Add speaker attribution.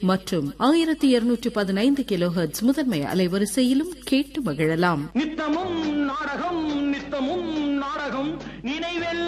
Speaker 1: மற்றும் 1215 கிலோஹெர்ட்ஸ் முதன்மை அலைவரிசையிலும் கேட்டு மகிழலாம்.
Speaker 2: நித்தமும் நாடகம் நித்தமும் நாடகம் நினைவெல்லாம்